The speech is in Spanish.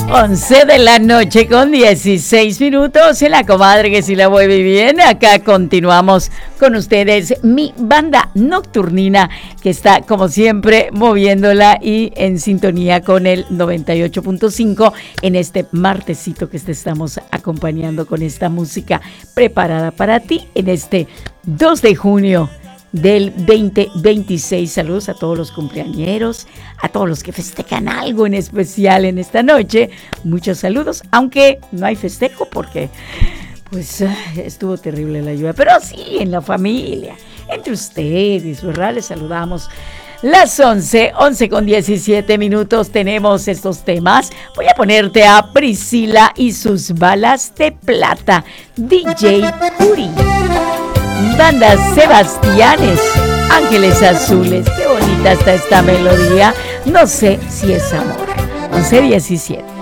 11 de la noche con 16 minutos en la comadre que si la mueve bien. Acá continuamos con ustedes, mi banda nocturnina que está como siempre moviéndola y en sintonía con el 98.5 en este martesito que te estamos acompañando con esta música preparada para ti en este 2 de junio del 2026. Saludos a todos los cumpleañeros, a todos los que festejan algo en especial en esta noche. Muchos saludos, aunque no hay festejo porque pues estuvo terrible la lluvia, pero sí en la familia, entre ustedes, ¿verdad? Les saludamos. Las 11 con 17 minutos tenemos estos temas. Voy a ponerte a Priscila y sus balas de plata, DJ Puri. Banda Sebastianes, Ángeles Azules. Qué bonita está esta melodía. No sé si es amor. 11:17.